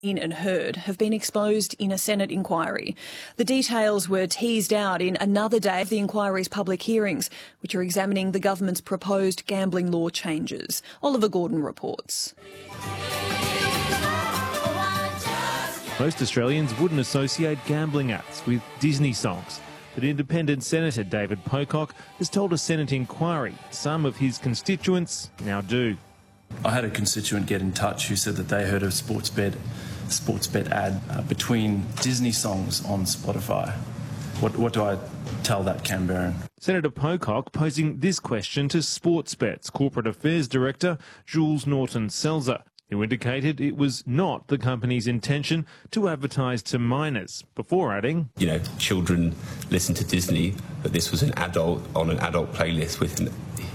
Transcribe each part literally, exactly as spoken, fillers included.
and Heard have been exposed in a Senate inquiry. The details were teased out in another day of the inquiry's public hearings, which are examining the government's proposed gambling law changes. Oliver Gordon reports. Most Australians wouldn't associate gambling ads with Disney songs, but independent Senator David Pocock has told a Senate inquiry some of his constituents now do. I had a constituent get in touch who said that they heard a Sportsbet, Sportsbet ad uh, between Disney songs on Spotify. What, what do I tell that Canberran? Senator Pocock posing this question to Sportsbet's Corporate Affairs Director, Jules Norton-Selzer, who indicated it was not the company's intention to advertise to minors, before adding, You know, children listen to Disney, but this was an adult on an adult playlist with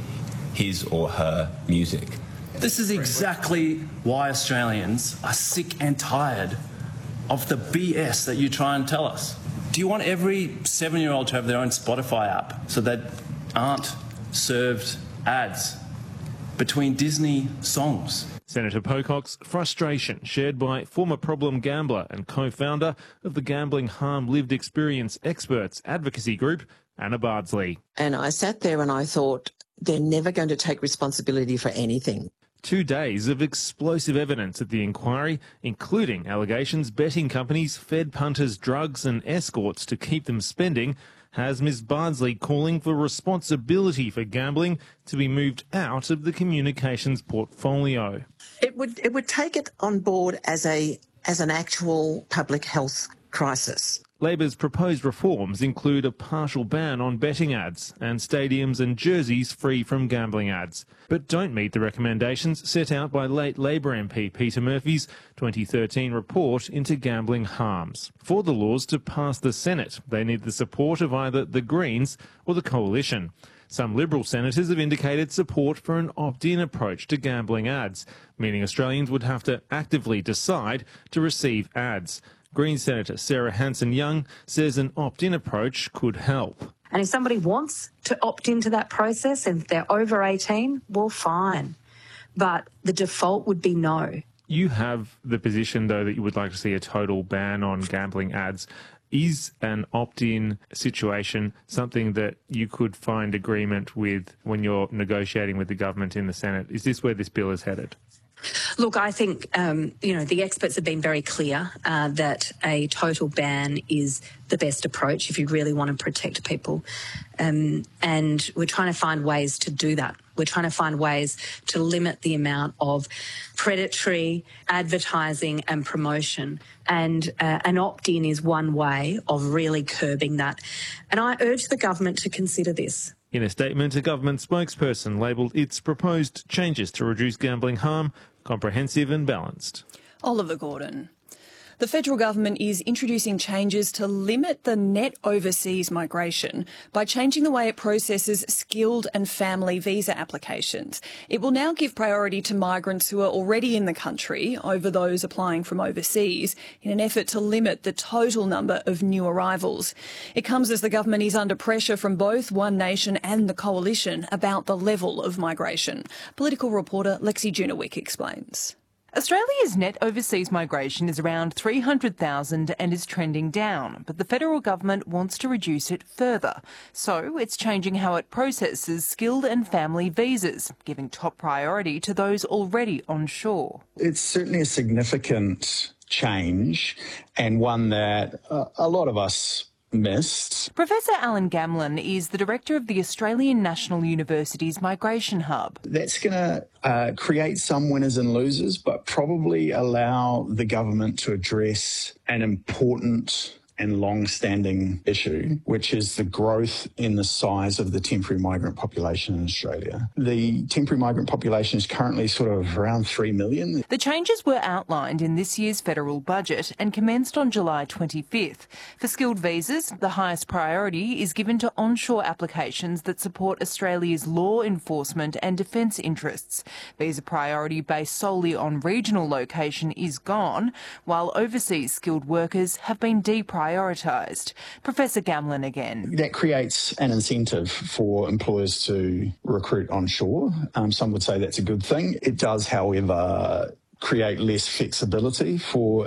his or her music. This is exactly why Australians are sick and tired of the B S that you try and tell us. Do you want every seven-year-old to have their own Spotify app so that aren't served ads between Disney songs? Senator Pocock's frustration shared by former problem gambler and co-founder of the Gambling Harm Lived Experience Experts advocacy group, Anna Bardsley. And I sat there and I thought, they're never going to take responsibility for anything. Two days of explosive evidence at the inquiry, including allegations betting companies fed punters drugs and escorts to keep them spending, has Miz Bardsley calling for responsibility for gambling to be moved out of the communications portfolio. It would it would take it on board as a as an actual public health crisis. Labor's proposed reforms include a partial ban on betting ads and stadiums and jerseys free from gambling ads, but don't meet the recommendations set out by late Labor M P Peter Murphy's twenty thirteen report into gambling harms. For the laws to pass the Senate, they need the support of either the Greens or the Coalition. Some Liberal senators have indicated support for an opt-in approach to gambling ads, meaning Australians would have to actively decide to receive ads. Green Senator Sarah Hanson-Young says an opt-in approach could help. And if somebody wants to opt into that process and if they're over eighteen, well, fine. But the default would be no. You have the position, though, that you would like to see a total ban on gambling ads. Is an opt-in situation something that you could find agreement with when you're negotiating with the government in the Senate? Is this where this bill is headed? Look, I think, um, you know, the experts have been very clear uh, that a total ban is the best approach if you really want to protect people. Um, and we're trying to find ways to do that. We're trying to find ways to limit the amount of predatory advertising and promotion. And uh, an opt-in is one way of really curbing that. And I urge the government to consider this. In a statement, a government spokesperson labelled its proposed changes to reduce gambling harm comprehensive and balanced. Oliver Gordon. The federal government is introducing changes to limit the net overseas migration by changing the way it processes skilled and family visa applications. It will now give priority to migrants who are already in the country over those applying from overseas in an effort to limit the total number of new arrivals. It comes as the government is under pressure from both One Nation and the Coalition about the level of migration. Political reporter Lexi Junowick explains. Australia's net overseas migration is around three hundred thousand and is trending down, but the federal government wants to reduce it further. So it's changing how it processes skilled and family visas, giving top priority to those already onshore. It's certainly a significant change and one that uh, a lot of us missed. Professor Alan Gamlin is the director of the Australian National University's Migration Hub. That's going to uh, create some winners and losers, but probably allow the government to address an important and long-standing issue, which is the growth in the size of the temporary migrant population in Australia. The temporary migrant population is currently sort of around three million. The changes were outlined in this year's federal budget and commenced on July twenty-fifth. For skilled visas, the highest priority is given to onshore applications that support Australia's law enforcement and defence interests. Visa priority based solely on regional location is gone, while overseas skilled workers have been deprioritised. Prioritised. Professor Gamlin again. That creates an incentive for employers to recruit onshore. Um, some would say that's a good thing. It does, however, create less flexibility for